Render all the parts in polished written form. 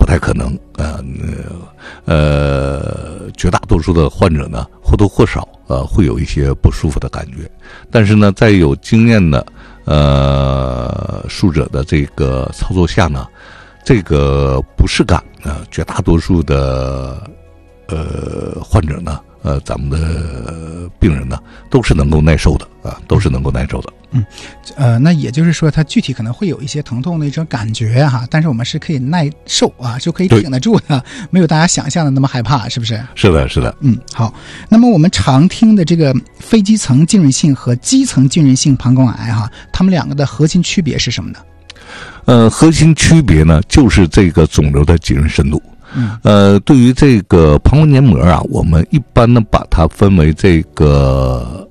太可能。绝大多数的患者呢，或多或少会有一些不舒服的感觉，但是呢，在有经验的术者的这个操作下呢，这个不适感绝大多数的患者呢，咱们的病人呢，都是能够耐受的都是能够耐受的。 那也就是说，它具体可能会有一些疼痛的一种感觉哈，但是我们是可以耐受就可以挺得住的，没有大家想象的那么害怕，是不是？ 是的，是的。 好。那么我们常听的这个非基层浸润性和基层浸润性膀胱癌它们两个的核心区别是什么呢？ 核心区别呢，就是这个肿瘤的浸润深度。对于这个膀胱黏膜我们一般呢把它分为这个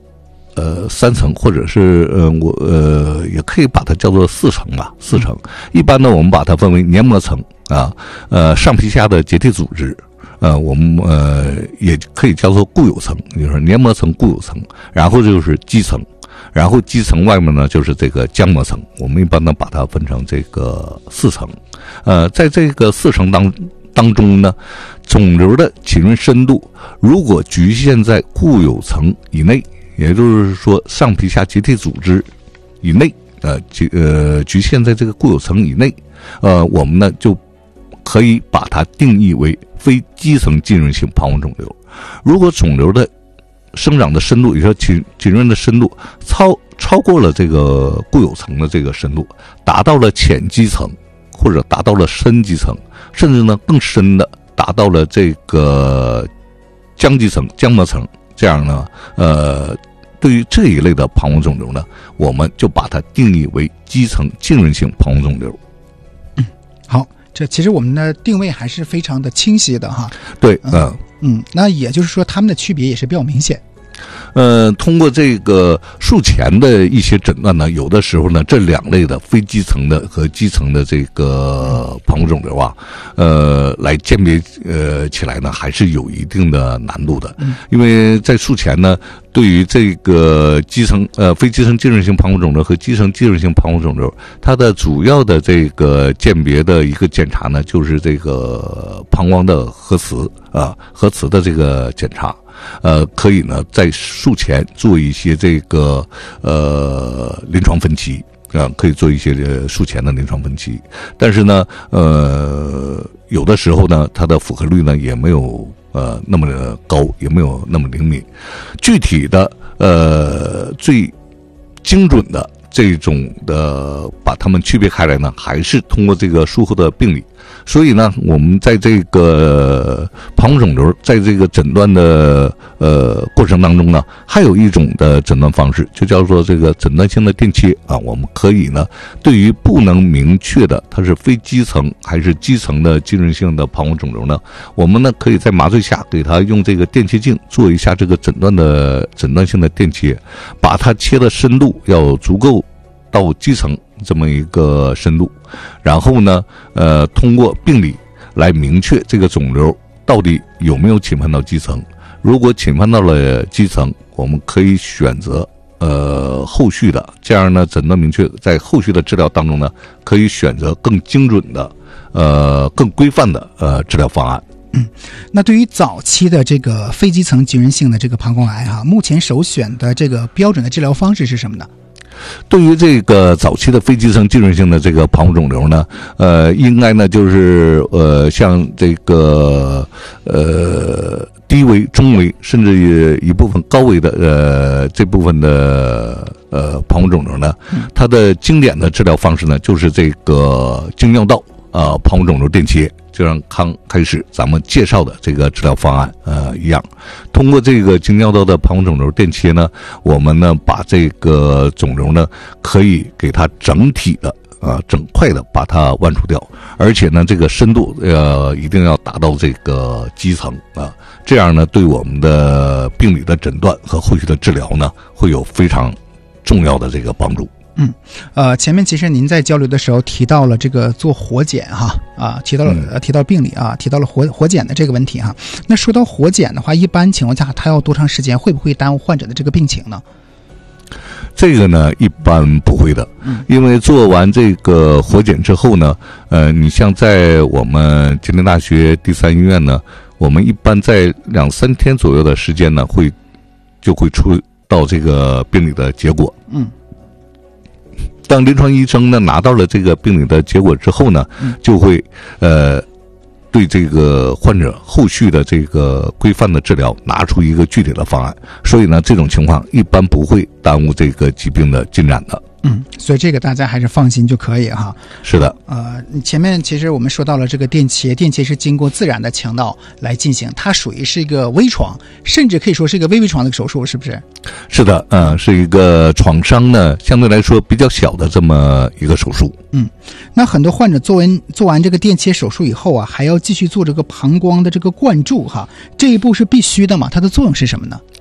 3层，或者是也可以把它叫做4层吧，4层。一般呢我们把它分为黏膜层上皮下的结缔组织，我们也可以叫做固有层，就是黏膜层、固有层，然后就是基层，然后基层外面呢就是这个浆膜层。我们一般呢把它分成这个4层。在这个4层当中呢，肿瘤的浸润深度如果局限在固有层以内，也就是说上皮下结缔组织以内，局限在这个固有层以内，我们呢就可以把它定义为非基层浸润性膀胱肿瘤。如果肿瘤的生长的深度，也就是说浸润的深度超过了这个固有层的这个深度，达到了浅基层或者达到了深基层，甚至呢更深的达到了这个浆基层、浆膜层，这样呢对于这一类的膀胱肿瘤呢，我们就把它定义为基层浸润性膀胱肿瘤。 好，这其实我们的定位还是非常的清晰的哈。 对， 那也就是说它们的区别也是比较明显。 通过这个术前的一些诊断呢，有的时候呢，这2类的非基层的和基层的这个膀胱肿瘤来鉴别起来呢，还是有一定的难度的。因为在术前呢，对于这个基层非基层浸润性膀胱肿瘤和基层浸润性膀胱肿瘤，它的主要的这个鉴别的一个检查呢，就是这个膀胱的核磁的这个检查。可以呢在术前做一些这个临床分期可以做一些术前的临床分期，但是呢有的时候呢它的符合率呢也没有那么的高，也没有那么灵敏。具体的最精准的这种的把它们区别开来呢，还是通过这个术后的病理。所以呢，我们在这个膀胱肿瘤在这个诊断的过程当中呢，还有一种的诊断方式，就叫做这个诊断性的电切我们可以呢，对于不能明确的它是非基层还是基层的浸润性的膀胱肿瘤呢，我们呢可以在麻醉下给它用这个电切镜做一下这个诊断性的电切，把它切的深度要足够到基层这么一个深度，然后呢通过病理来明确这个肿瘤到底有没有侵犯到基层。如果侵犯到了基层，我们可以选择后续的，这样呢诊断明确，在后续的治疗当中呢，可以选择更精准的更规范的治疗方案。 那对于早期的这个非基层浸润性的这个膀胱癌目前首选的这个标准的治疗方式是什么呢？ 对于这个早期的非基层浸润性的这个膀胱肿瘤呢，应该呢就是像这个低危、中危，甚至一部分高危的这部分的膀胱肿瘤呢，它的经典的治疗方式呢就是这个经尿道膀胱肿瘤电切，就像刚开始咱们介绍的这个治疗方案一样。通过这个经尿道的膀胱肿瘤电切呢，我们呢把这个肿瘤呢可以给它整体的整块的把它剜除掉，而且呢这个深度一定要达到这个基层这样呢对我们的病理的诊断和后续的治疗呢会有非常重要的这个帮助。 前面其实您在交流的时候提到了这个做活检提到病理提到了活检的这个问题那说到活检的话，一般情况下它要多长时间，会不会耽误患者的这个病情呢？ 这个呢，一般不会的，因为做完这个活检之后呢，你像在我们吉林大学第三医院呢，我们一般在2-3天左右的时间呢，就会出到这个病理的结果。当临床医生呢拿到了这个病理的结果之后呢，就会对这个患者后续的这个规范的治疗拿出一个具体的方案，所以呢，这种情况一般不会耽误这个疾病的进展的。 所以这个大家还是放心就可以哈。 是的， 前面其实我们说到了这个电切是经过自然的强导来进行，它属于是一个微创，甚至可以说是一个微创的手术，是不是？ 是的，是一个创伤呢相对来说比较小的这么一个手术。 那很多患者做完这个电切手术以后啊，还要继续做这个膀胱的这个灌注哈，这一步是必须的嘛？它的作用是什么呢？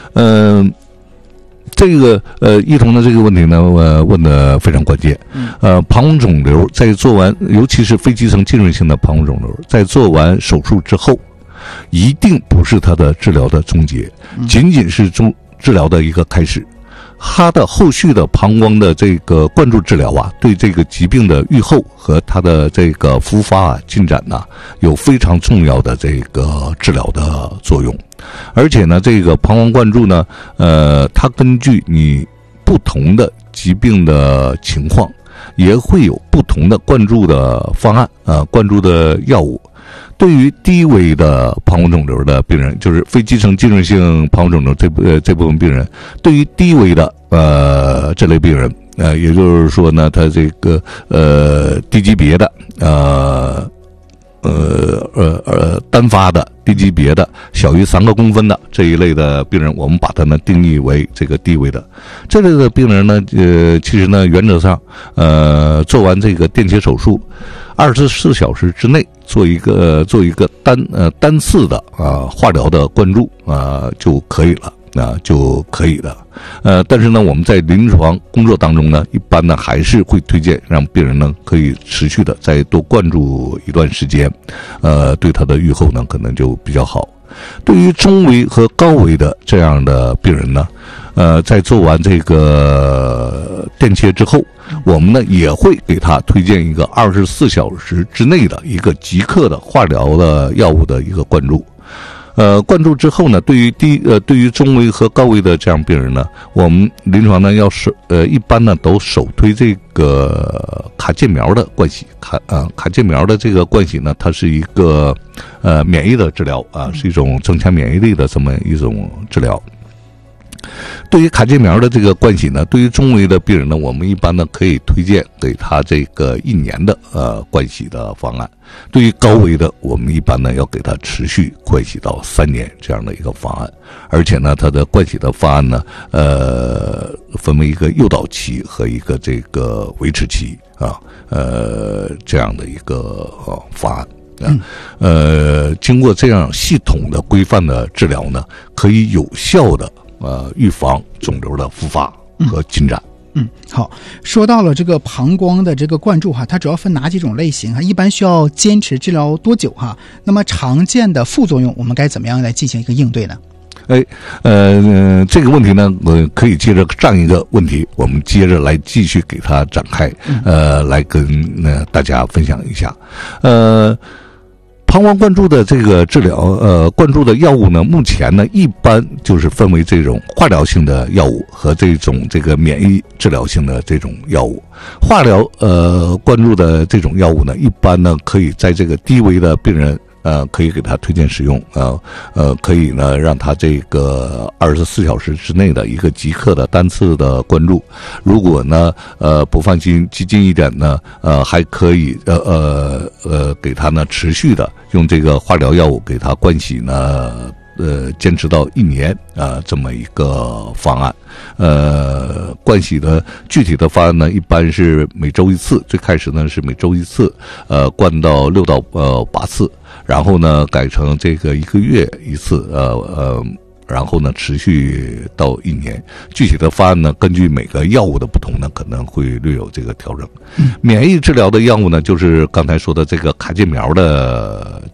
这个一彤的这个问题呢，问的非常关键。膀胱肿瘤在做完，尤其是非基层浸润性的膀胱肿瘤，在做完手术之后，一定不是它的治疗的终结，仅仅是治疗的一个开始。它的后续的膀胱的这个灌注治疗啊，对这个疾病的预后和它的这个复发进展呢，有非常重要的这个治疗的作用。而且呢，这个膀胱灌注呢，它根据你不同的疾病的情况，也会有不同的灌注的方案灌注的药物。对于低危的膀胱肿瘤的病人，就是非基层浸润性膀胱肿瘤这部分病人，对于低危的这类病人，也就是说呢，他这个低级别的单发的低级别的小于3个公分的这一类的病人，我们把它呢定义为这个低危的这类的病人呢，其实呢原则上做完这个电切手术24小时之内做一个单次的化疗的灌注就可以了。就可以的。但是呢，我们在临床工作当中呢，一般呢还是会推荐让病人呢可以持续的再多灌注一段时间，对他的预后呢可能就比较好。对于中危和高危的这样的病人呢，在做完这个电切之后，我们呢也会给他推荐一个24小时之内的一个即刻的化疗的药物的一个灌注。灌注之后呢，对于中危和高危的这样病人呢，我们临床呢一般呢都首推这个卡介苗的灌洗。卡介苗的这个灌洗呢，它是一个免疫的治疗是一种增强免疫力的这么一种治疗。对于卡介苗的这个灌洗呢，对于中危的病人呢，我们一般呢可以推荐给他这个1年的灌洗的方案。对于高危的，我们一般呢要给他持续灌洗到3年这样的一个方案。而且呢，它的灌洗的方案呢，分为一个诱导期和一个这个维持期这样的一个方案。经过这样系统的规范的治疗呢，可以有效的预防肿瘤的复发和进展。 好，说到了这个膀胱的这个灌注哈，它主要分哪几种类型哈？一般需要坚持治疗多久哈？那么常见的副作用，我们该怎么样来进行一个应对呢？ 这个问题呢，我可以接着上一个问题，我们接着来继续给它展开，来跟大家分享一下。膀胱灌注的这个治疗，灌注的药物呢，目前呢一般就是分为这种化疗性的药物和这个免疫治疗性的这种药物。化疗灌注的这种药物呢，一般呢可以在这个低危的病人可以给他推荐使用可以呢让他这个24小时之内的一个即刻的单次的灌注。如果呢不放心激进一点呢，还可以给他呢持续的用这个化疗药物给他灌洗呢。坚持到1年这么一个方案。灌洗的具体的方案呢，一般是每周1次，最开始呢是每周1次，灌到6到8次，然后呢改成这个1个月1次，然后呢持续到1年。具体的方案呢，根据每个药物的不同呢，可能会略有这个调整。免疫治疗的药物呢，就是刚才说的这个卡介苗的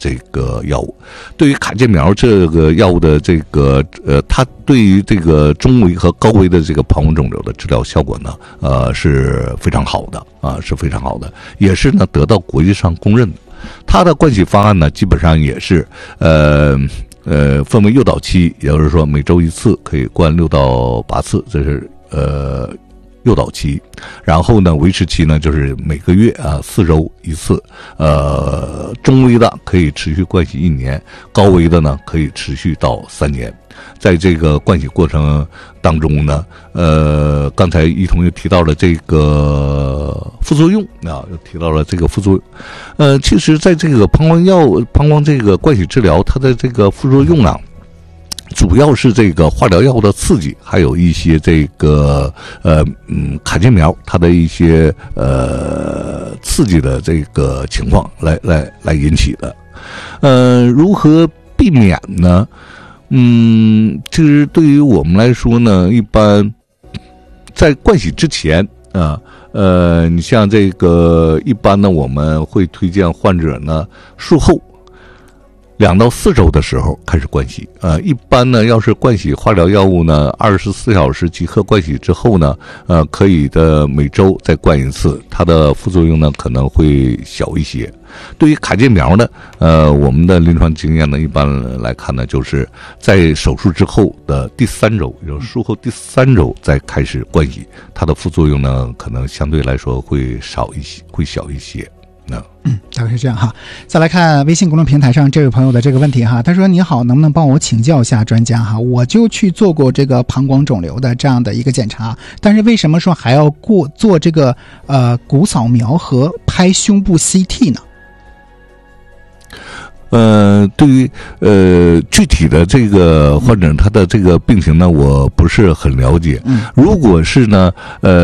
这个药物。对于卡介苗这个药物的这个它对于这个中维和高维的这个膀胱肿瘤的治疗效果呢，是非常好的啊，是非常好的，也是呢得到国际上公认的。它的灌洗方案呢，基本上也是分为诱导期，也就是说每周1次，可以灌6到8次，这是诱导期。然后呢，维持期呢就是每个月4周1次。中维的可以持续灌洗1年，高维的呢可以持续到3年。在这个灌洗过程当中呢，刚才一同又提到了这个副作用啊，又提到了这个副作用。其实在这个膀胱这个灌洗治疗，它的这个副作用啊，主要是这个化疗药物的刺激，还有一些这个卡介苗它的一些刺激的这个情况来引起的。如何避免呢？其实对于我们来说呢，一般在灌洗之前啊，你像这个一般呢，我们会推荐患者呢术后2到4周的时候开始灌洗。一般呢，要是灌洗化疗药物呢，24小时即刻灌洗之后呢，可以的每周再灌1次，它的副作用呢可能会小一些。对于卡介苗呢，我们的临床经验呢，一般来看呢，就是在手术之后的第3周，也就是术后第3周再开始灌洗，它的副作用呢，可能相对来说会少一些，会小一些。 大概是这样哈。再来看微信公众平台上这位朋友的这个问题哈，他说：“你好，能不能帮我请教一下专家哈？我就去做过这个膀胱肿瘤的这样的一个检查，但是为什么说还要做这个骨扫描和拍胸部 CT 呢？” 对于具体的这个患者他的这个病情呢，我不是很了解。如果是呢，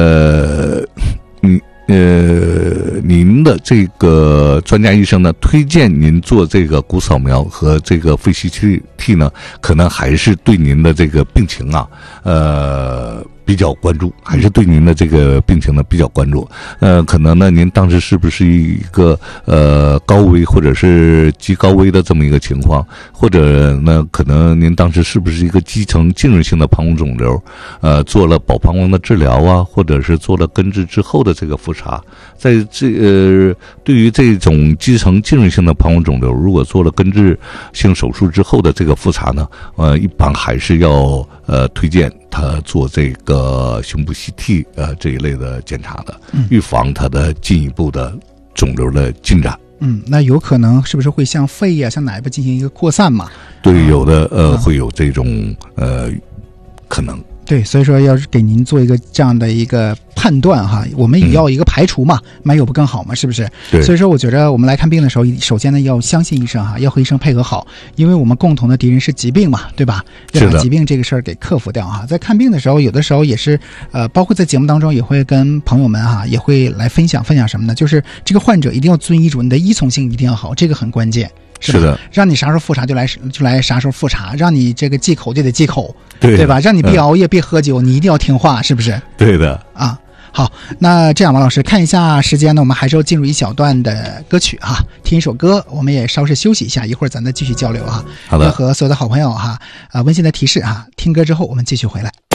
您的这个专家医生呢，推荐您做这个骨扫描和这个肺 CT 呢，可能还是对您的这个病情啊，比较关注，还是对您的这个病情呢比较关注。可能呢，您当时是不是一个高危或者是极高危的这么一个情况，或者呢，可能您当时是不是一个基层浸润性的膀胱肿瘤，做了保膀胱的治疗啊，或者是做了根治之后的这个复查。在对于这种基层浸润性的膀胱肿瘤，如果做了根治性手术之后的这个复查呢，一般还是要推荐他做这个胸部 CT 这一类的检查的，预防他的进一步的肿瘤的进展。 那有可能是不是会向肺呀、向哪一部进行一个扩散嘛？ 对，有的会有这种可能。 对，所以说要是给您做一个这样的一个判断哈，我们也要一个排除嘛，没有不更好嘛，是不是？ 对。 所以说我觉得我们来看病的时候，首先呢要相信医生哈，要和医生配合好，因为我们共同的敌人是疾病嘛，对吧？要把疾病这个事儿给克服掉哈。在看病的时候，有的时候也是包括在节目当中也会跟朋友们哈，也会来分享什么呢？就是这个患者一定要遵医嘱，你的依从性一定要好，这个很关键。 是的， 让你啥时候复查就来啥时候复查，让你这个忌口就得忌口， 对吧？让你别熬夜、别喝酒，你一定要听话，是不是？ 对的啊。好，那这样王老师看一下时间呢，我们还是要进入一小段的歌曲哈，听一首歌，我们也稍事休息一下，一会儿咱再继续交流哈。 好的， 和所有的好朋友哈，温馨的提示哈，听歌之后我们继续回来。